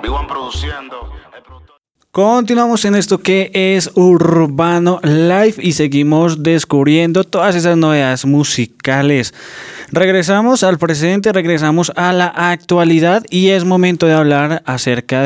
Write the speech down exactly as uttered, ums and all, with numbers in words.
Big One produciendo. El productor- Continuamos en esto que es Urbano Live y seguimos descubriendo todas esas novedades musicales. Regresamos al presente, regresamos a la actualidad y es momento de hablar acerca de